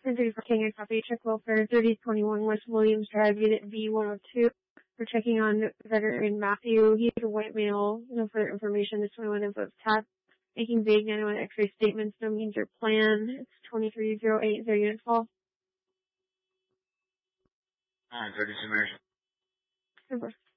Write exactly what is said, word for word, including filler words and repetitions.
ten thirty-four King, I copy. Check welfare, thirty twenty-one West Williams Drive, unit B one oh two. We're checking on veteran Matthew. He's a white male. No further information. This twenty-one info of tap. Making vague nine one X-ray statements. No means your plan. It's twenty-three oh eight, zero unit fall. Alright, thirty-two Mary. Of course.